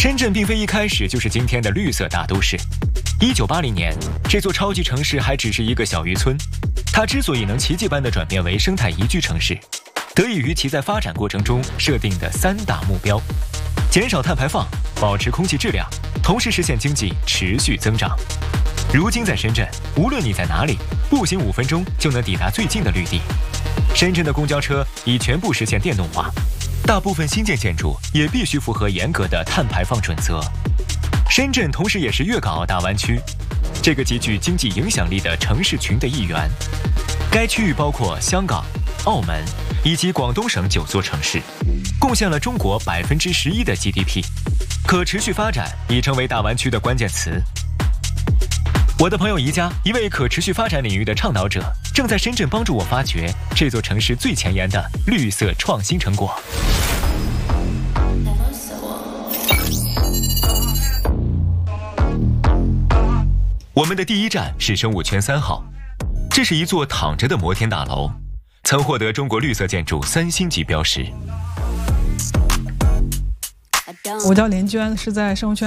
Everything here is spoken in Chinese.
深圳并非一开始就是今天的绿色大都市。1980年，这座超级城市还只是一个小渔村。它之所以能奇迹般地转变为生态宜居城市，得益于其在发展过程中设定的3大目标：减少碳排放、保持空气质量，同时实现经济持续增长。如今在深圳，无论你在哪里，步行5分钟就能抵达最近的绿地。深圳的公交车已全部实现电动化，大部分新建建筑也必须符合严格的碳排放准则。深圳同时也是粤港澳大湾区这个极具经济影响力的城市群的一员。该区域包括香港、澳门以及广东省9座城市，贡献了中国11%的 GDP。可持续发展已成为大湾区的关键词。我的朋友宜家，一位可持续发展领域的倡导者，正在深圳帮助我发掘这座城市最前沿的绿色创新成果。我们的第一站是生物圈3号，这是一座躺着的摩天大楼，曾获得中国绿色建筑3星级标识。 我叫连娟，是在生物圈